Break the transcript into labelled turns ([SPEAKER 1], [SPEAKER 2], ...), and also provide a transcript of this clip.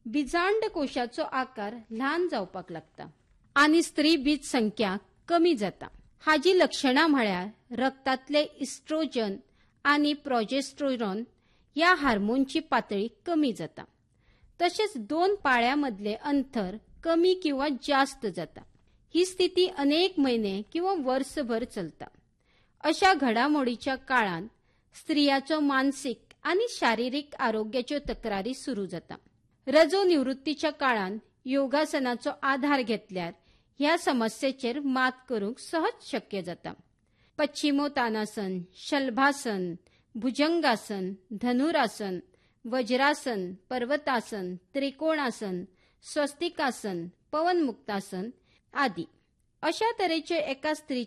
[SPEAKER 1] बिजांड कोशाचो आकार ल्हान जावपाक लागता आनी स्त्री बीज संख्या कमी जाता. हाजी लक्षणां म्हळ्यार रक्तांतले इस्ट्रोजन आनी प्रोजेस्टेरॉन ह्या हार्मोनची पातळी कमी जाता. तशेंच दोन पाळ्यामदले अंतर कमी किंवा जास्त जाता. ही स्थिती अनेक म्हयने किंवा वर्सभर चलता. अशा घडामोडीच्या काळात स्त्रियाचो मानसिक आनी शारिरीक आरोग्याच्यो तक्रारी सुरू जाता. रजो निवृत्तीच्या काळात योगासनाचो आधार घेतल्यार ह्या समस्येचेर मात करूंक सहज शक्य जाता. पश्चिमोत्तानासन, शलभासन, भुजंगासन, धनुरासन, वज्रासन, पर्वतासन, त्रिकोणासन, स्वस्तिकासन, पवनमुक्तासन आदी अशा तरेचे एका स्त्री